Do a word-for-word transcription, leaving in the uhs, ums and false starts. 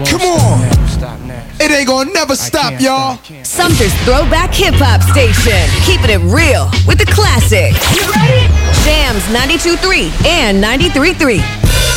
Come on. It ain't gonna never stop, y'all. Sumter's Throwback Hip Hop Station. Keeping it real with the classics. You ready? Jams ninety-two point three and ninety-three point three.